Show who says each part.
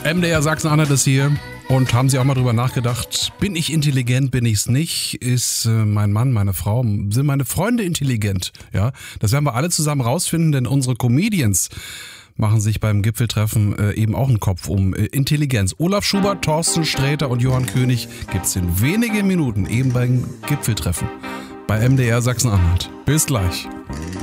Speaker 1: MDR Sachsen-Anhalt ist hier. Und haben Sie auch mal drüber nachgedacht, bin ich intelligent, bin ich's nicht? Ist mein Mann, meine Frau, sind meine Freunde intelligent? Ja, das werden wir alle zusammen rausfinden, denn unsere Comedians machen sich beim Gipfeltreffen eben auch einen Kopf um Intelligenz. Olaf Schubert, Thorsten Sträter und Johann König gibt's in wenigen Minuten eben beim Gipfeltreffen bei MDR Sachsen-Anhalt. Bis gleich.